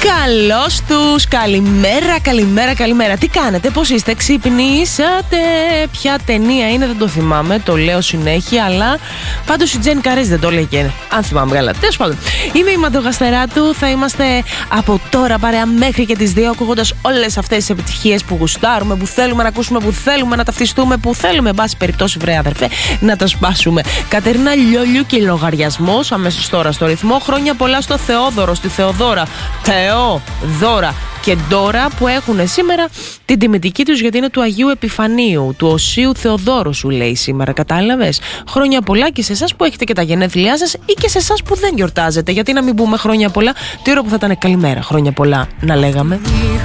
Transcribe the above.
Καλώς τους, καλημέρα. Τι κάνετε, πώς είστε, ξυπνήσατε? Ποια ταινία είναι, δεν το θυμάμαι, το λέω συνέχεια, αλλά πάντως η Τζένι Καρές δεν το λέγε, αν θυμάμαι καλά. Τέλος πάντων, είμαι η Μαντογαστεράτου, θα είμαστε από τώρα παρέα μέχρι και τις 2, ακούγοντας όλες αυτές τις επιτυχίες που γουστάρουμε, που θέλουμε να ακούσουμε, που θέλουμε να ταυτιστούμε, που θέλουμε, εν πάση περιπτώσει, βρε αδερφέ, να τα σπάσουμε. Κατερίνα Λιόλιου και λογαριασμός αμέσως τώρα στο ρυθμό. Χρόνια πολλά στο Θεόδωρο, στη Θεοδώρα. Δώρα και Ντόρα που έχουν σήμερα την τιμητική τους, γιατί είναι του Αγίου Επιφανίου, του Οσίου Θεοδόρου, σου λέει σήμερα, κατάλαβες? Χρόνια πολλά και σε εσάς που έχετε και τα γενέθλιά σας ή και σε εσάς που δεν γιορτάζετε. Γιατί να μην πούμε χρόνια πολλά, τι ώρα που θα ήταν καλημέρα, χρόνια πολλά να λέγαμε.